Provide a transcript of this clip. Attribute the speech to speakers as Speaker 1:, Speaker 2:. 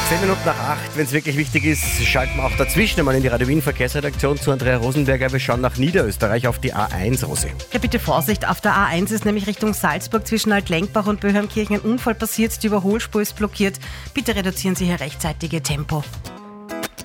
Speaker 1: 10 Minuten nach 8, wenn es wirklich wichtig ist, schalten wir auch dazwischen einmal in die Radio Wien Verkehrsredaktion zu Andrea Rosenberger. Wir schauen nach Niederösterreich auf die A1, Rosi.
Speaker 2: Ja, bitte Vorsicht, auf der A1 ist nämlich Richtung Salzburg zwischen Altlenkbach und Böhmkirchen ein Unfall passiert. Die Überholspur ist blockiert. Bitte reduzieren Sie hier rechtzeitige Tempo.